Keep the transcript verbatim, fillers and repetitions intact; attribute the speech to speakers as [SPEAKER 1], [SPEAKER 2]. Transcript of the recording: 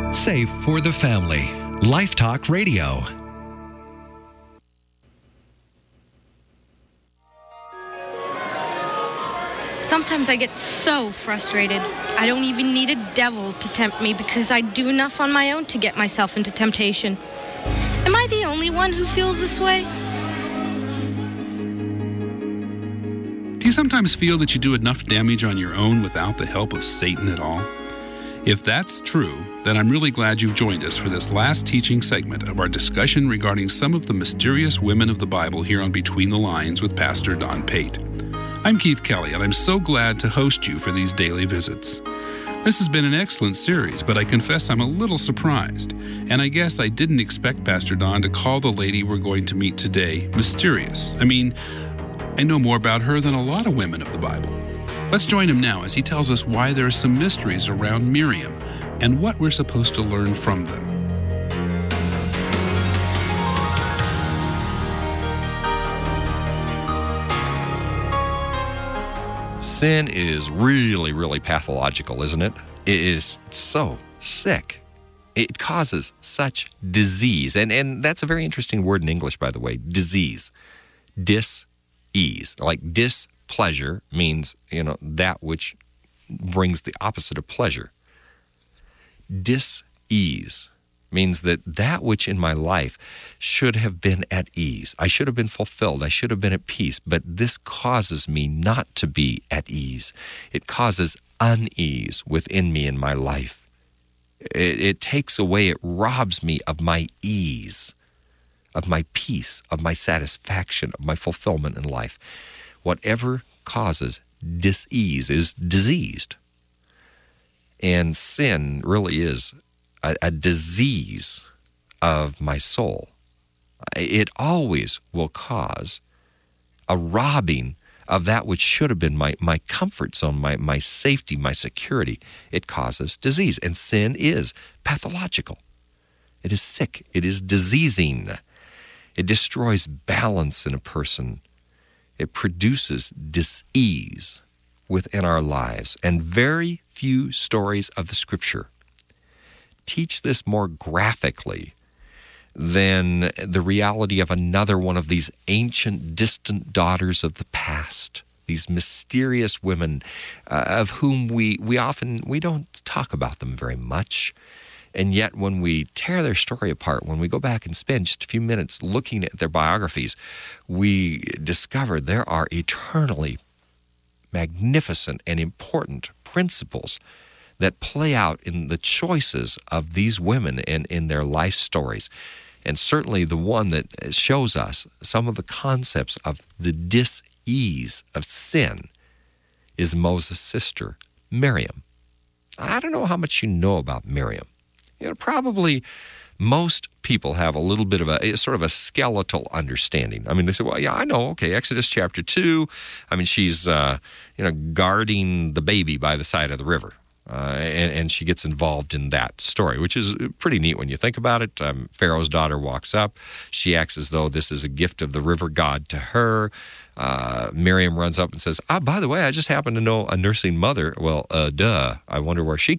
[SPEAKER 1] Safe for the family. Life Talk Radio.
[SPEAKER 2] Sometimes I get so frustrated. I don't even need a devil to tempt me because I do enough on my own to get myself into temptation. Am I the only one who feels this way?
[SPEAKER 3] Do you sometimes feel that you do enough damage on your own without the help of Satan at all? If that's true, then I'm really glad you've joined us for this last teaching segment of our discussion regarding some of the mysterious women of the Bible here on Between the Lines with Pastor Don Pate. I'm Keith Kelly, and I'm so glad to host you for these daily visits. This has been an excellent series, but I confess I'm a little surprised, and I guess I didn't expect Pastor Don to call the lady we're going to meet today mysterious. I mean, I know more about her than a lot of women of the Bible. Let's join him now as he tells us why there are some mysteries around Miriam and what we're supposed to learn from them.
[SPEAKER 4] Sin is really, really pathological, isn't it? It is so sick. It causes such disease. And, and that's a very interesting word in English, by the way, disease. Dis-ease. Like displeasure means, you know, that which brings the opposite of pleasure. Dis-ease means that that which in my life should have been at ease. I should have been fulfilled. I should have been at peace. But this causes me not to be at ease. It causes unease within me in my life. It, it takes away, it robs me of my ease, of my peace, of my satisfaction, of my fulfillment in life. Whatever causes dis-ease is diseased. And sin really is a, a disease of my soul. It always will cause a robbing of that which should have been my, my comfort zone, my, my safety, my security. It causes disease. And sin is pathological. It is sick. It is diseasing. It destroys balance in a person. It produces dis-ease within our lives. And very few stories of the Scripture teach this more graphically than the reality of another one of these ancient, distant daughters of the past, these mysterious women uh, of whom we, we often, we don't talk about them very much. And yet when we tear their story apart, when we go back and spend just a few minutes looking at their biographies, we discover there are eternally magnificent and important principles that play out in the choices of these women and in their life stories. And certainly the one that shows us some of the concepts of the dis-ease of sin is Moses' sister, Miriam. I don't know how much you know about Miriam. You know, probably most people have a little bit of a sort of a skeletal understanding. I mean, they say, well, yeah, I know, okay, Exodus chapter two. I mean, she's, uh, you know, guarding the baby by the side of the river. Uh, and, and she gets involved in that story, which is pretty neat when you think about it. Um, Pharaoh's daughter walks up. She acts as though this is a gift of the river god to her. Uh, Miriam runs up and says, ah, by the way, I just happen to know a nursing mother. Well, uh, duh, I wonder where she